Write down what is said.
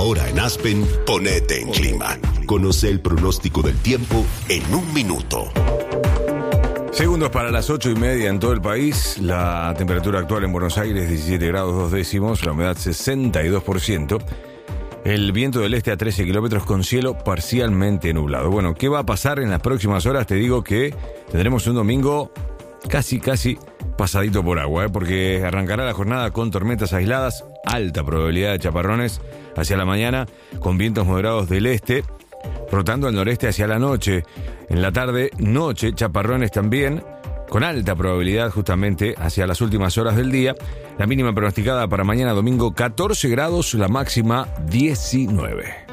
Ahora en Aspen, ponete en clima. Conoce el pronóstico del tiempo en un minuto. Segundos para las 8:30 en todo el país. La temperatura actual en Buenos Aires 17 grados 2 décimos, la humedad 62%. El viento del este a 13 kilómetros con cielo parcialmente nublado. Bueno, ¿qué va a pasar en las próximas horas? Te digo que tendremos un domingo casi pasadito por agua, porque arrancará la jornada con tormentas aisladas, alta probabilidad de chaparrones hacia la mañana, con vientos moderados del este, rotando al noreste hacia la noche. En la tarde, noche, chaparrones también, con alta probabilidad justamente hacia las últimas horas del día. La mínima pronosticada para mañana domingo 14 grados, la máxima 19.